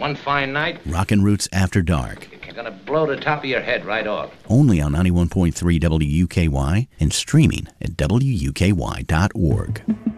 One fine night, Rockin' Roots After Dark. you're gonna blow the top of your head right off. Only on 91.3 WUKY and streaming at WUKY.org.